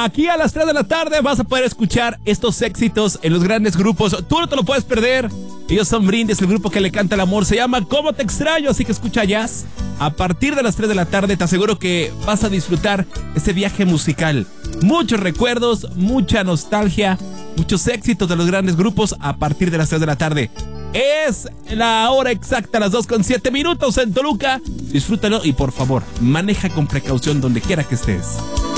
Aquí a las 3 de la tarde vas a poder escuchar estos éxitos en los grandes grupos. Tú no te lo puedes perder. Ellos son Brindis, el grupo que le canta el amor. Se llama ¿Cómo te extraño? Así que escucha jazz. A partir de las 3 de la tarde te aseguro que vas a disfrutar este viaje musical. Muchos recuerdos, mucha nostalgia, muchos éxitos de los grandes grupos a partir de las 3 de la tarde. Es la hora exacta, las 2:07 en Toluca. Disfrútalo y por favor, maneja con precaución donde quiera que estés.